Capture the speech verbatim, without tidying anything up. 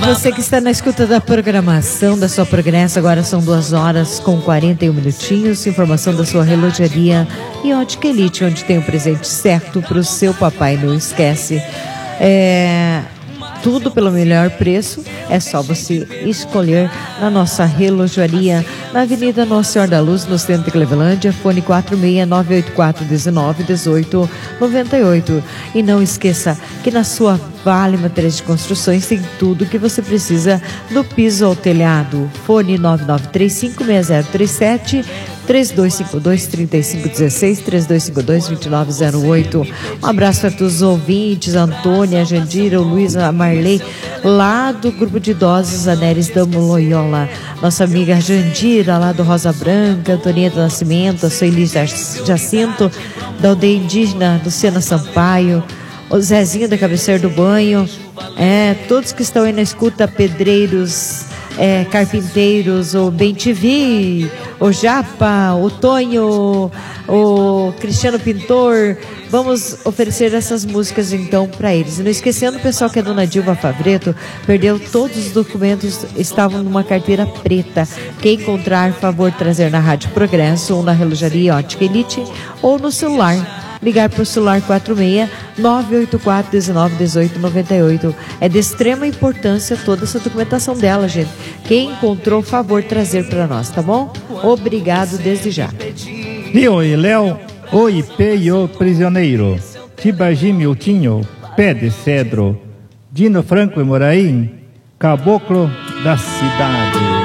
Você que está na escuta da programação da sua Progresso, agora são duas horas com quarenta e um minutinhos. Informação da sua relojaria e Ótica Elite, onde tem o presente certo para o seu papai. Não esquece, é tudo pelo melhor preço. É só você escolher na nossa relojaria, na Avenida Nossa Senhora da Luz, no centro de Clevelândia, fone quatro seis nove oito quatro um nove um oito nove oito. E não esqueça que na sua Vale Materiais de Construções tem tudo que você precisa do piso ao telhado. Fone nove nove três cinco seis zero três sete, três dois cinco dois, três cinco um seis, três dois cinco dois, dois nove zero oito. Um abraço para todos os ouvintes, a Antônia, a Jandira, o Luiz, a Marley, lá do grupo de idosos Anéres da Loyola. Nossa amiga Jandira, lá do Rosa Branca, Antoninha do Nascimento, a Sueli Jacinto, da aldeia indígena Luciana Sampaio, o Zezinho da Cabeceira do Banho, é, todos que estão aí na escuta, pedreiros, é, carpinteiros, o Bem T V, o Japa, o Tonho, o Cristiano Pintor. Vamos oferecer essas músicas então para eles. E não esquecendo o pessoal que é Dona Dilva Favreto, perdeu todos os documentos, estavam numa carteira preta. Quem encontrar, favor trazer na Rádio Progresso ou na relojaria Ótica Elite ou no celular. Ligar para o celular quatro seis nove oito quatro um nove um oito nove oito. É de extrema importância toda essa documentação dela, gente. Quem encontrou, favor trazer para nós, tá bom? Obrigado desde já. Rio e Léo, oi peio prisioneiro. Tibagi Miltinho, pé de cedro. Dino Franco e Moraim, caboclo da cidade.